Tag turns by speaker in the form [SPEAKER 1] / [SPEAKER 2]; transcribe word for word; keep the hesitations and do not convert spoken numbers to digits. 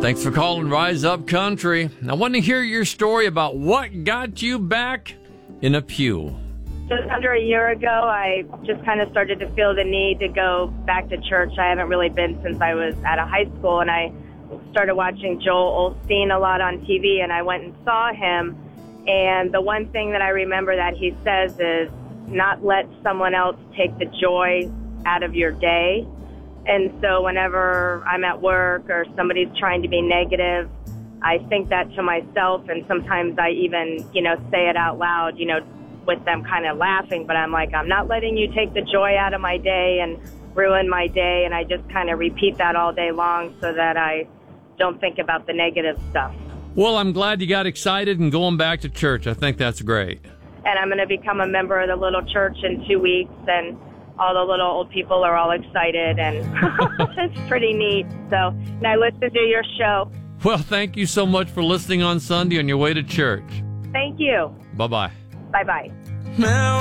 [SPEAKER 1] Thanks for calling Rise Up Country. I want to hear your story about what got you back in a pew.
[SPEAKER 2] Just under a year ago, I just kind of started to feel the need to go back to church. I haven't really been since I was out of high school, and I started watching Joel Osteen a lot on T V, and I went and saw him. And the one thing that I remember that he says is not let someone else take the joy out of your day. And so whenever I'm at work or somebody's trying to be negative, I think that to myself, and sometimes I even, you know, say it out loud, you know, with them kind of laughing, but I'm like, I'm not letting you take the joy out of my day and ruin my day. And I just kind of repeat that all day long so that I don't think about the negative stuff.
[SPEAKER 1] Well, I'm glad you got excited and going back to church. I think that's great.
[SPEAKER 2] And I'm going to become a member of the little church in two weeks, and all the little old people are all excited, and it's pretty neat. So, and I listen to your show.
[SPEAKER 1] Well, thank you so much for listening on Sunday on your way to church.
[SPEAKER 2] Thank you.
[SPEAKER 1] Bye-bye.
[SPEAKER 2] Bye-bye.
[SPEAKER 3] Now